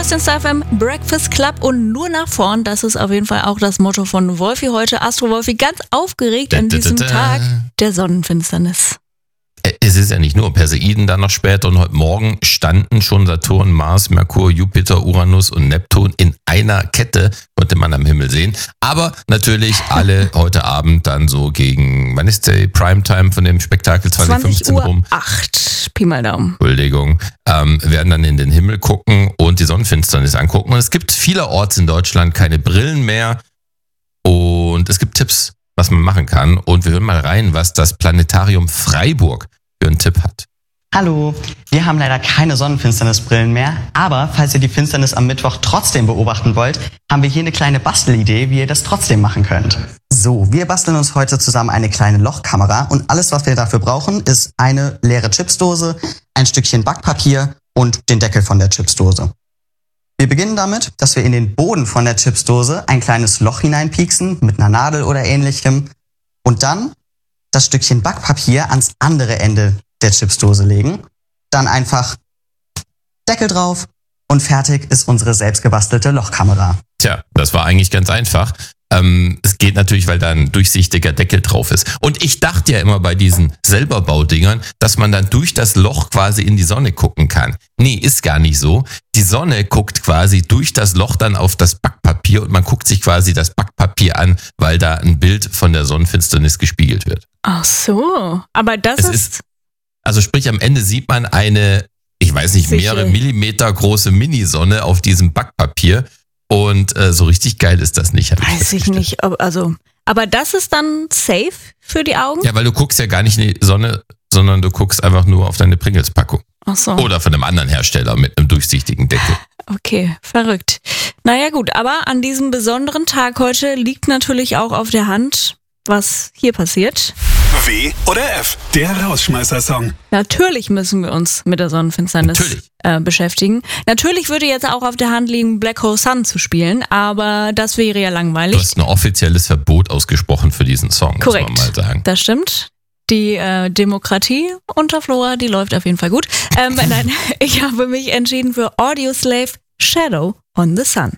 hörst den StarFM Breakfast Club und nur nach vorn. Das ist auf jeden Fall auch das Motto von Wolfi heute. Astro Wolfi ganz aufgeregt an diesem Tag der Sonnenfinsternis. Es ist ja nicht nur Perseiden dann noch später und heute Morgen standen schon Saturn, Mars, Merkur, Jupiter, Uranus und Neptun in einer Kette, konnte man am Himmel sehen. Aber natürlich alle heute Abend dann so gegen, wann ist der Primetime von dem Spektakel 2015 rum? 8, Pi mal Daumen. Entschuldigung, werden dann in den Himmel gucken und die Sonnenfinsternis angucken. Und es gibt vielerorts in Deutschland keine Brillen mehr und es gibt Tipps, was man machen kann. Und wir hören mal rein, was das Planetarium Freiburg für einen Tipp hat. Hallo, wir haben leider keine Sonnenfinsternisbrillen mehr, aber falls ihr die Finsternis am Mittwoch trotzdem beobachten wollt, haben wir hier eine kleine Bastelidee, wie ihr das trotzdem machen könnt. So, wir basteln uns heute zusammen eine kleine Lochkamera und alles, was wir dafür brauchen, ist eine leere Chipsdose, ein Stückchen Backpapier und den Deckel von der Chipsdose. Wir beginnen damit, dass wir in den Boden von der Chipsdose ein kleines Loch hineinpieksen mit einer Nadel oder ähnlichem und dann das Stückchen Backpapier ans andere Ende der Chipsdose legen, dann einfach Deckel drauf und fertig ist unsere selbstgebastelte Lochkamera. Tja, das war eigentlich ganz einfach. Es geht natürlich, weil da ein durchsichtiger Deckel drauf ist. Und ich dachte ja immer bei diesen Selberbaudingern, dass man dann durch das Loch quasi in die Sonne gucken kann. Nee, ist gar nicht so. Die Sonne guckt quasi durch das Loch dann auf das Backpapier und man guckt sich quasi das Backpapier an, weil da ein Bild von der Sonnenfinsternis gespiegelt wird. Ach so, aber das ist... Also sprich, am Ende sieht man eine, ich weiß nicht, mehrere Millimeter große Minisonne auf diesem Backpapier. Und so richtig geil ist das nicht. Weiß ich nicht. Aber das ist dann safe für die Augen? Ja, weil du guckst ja gar nicht in die Sonne, sondern du guckst einfach nur auf deine Pringles-Packung. Ach so. Oder von einem anderen Hersteller mit einem durchsichtigen Deckel. Okay, verrückt. Naja gut, aber an diesem besonderen Tag heute liegt natürlich auch auf der Hand, was hier passiert. W oder F, der Rausschmeißer-Song. Natürlich müssen wir uns mit der Sonnenfinsternis beschäftigen. Natürlich würde jetzt auch auf der Hand liegen, Black Hole Sun zu spielen, aber das wäre ja langweilig. Du hast ein offizielles Verbot ausgesprochen für diesen Song, korrekt, muss man mal sagen. Das stimmt. Die Demokratie unter Flora, die läuft auf jeden Fall gut. Nein, ich habe mich entschieden für Audioslave Shadow on the Sun.